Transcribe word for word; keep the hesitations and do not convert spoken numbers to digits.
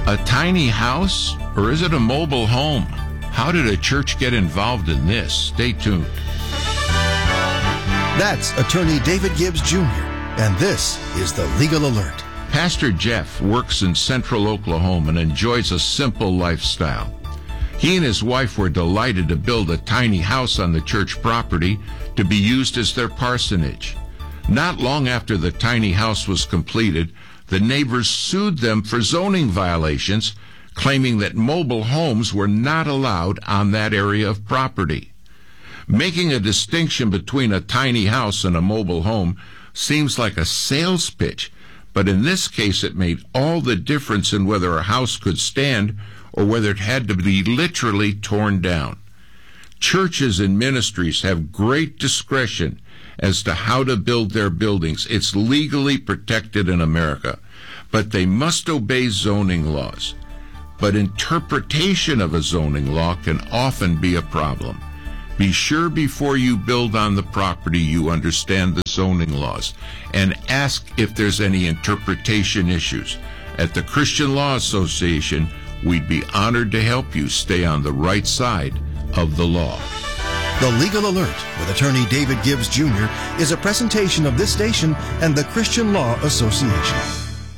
A tiny house, or is it a mobile home? How did a church get involved in this? Stay tuned. That's attorney David Gibbs Junior, and this is the Legal Alert. Pastor Jeff works in central Oklahoma and enjoys a simple lifestyle. He and his wife were delighted to build a tiny house on the church property to be used as their parsonage. Not long after the tiny house was completed, the neighbors sued them for zoning violations, claiming that mobile homes were not allowed on that area of property. Making a distinction between a tiny house and a mobile home seems like a sales pitch, but in this case it made all the difference in whether a house could stand or whether it had to be literally torn down. Churches and ministries have great discretion as to how to build their buildings. It's legally protected in America, but they must obey zoning laws. But interpretation of a zoning law can often be a problem. Be sure before you build on the property you understand the zoning laws, and ask if there's any interpretation issues. At the Christian Law Association, we'd be honored to help you stay on the right side of the law. The Legal Alert with attorney David Gibbs Junior is a presentation of this station and the Christian Law Association.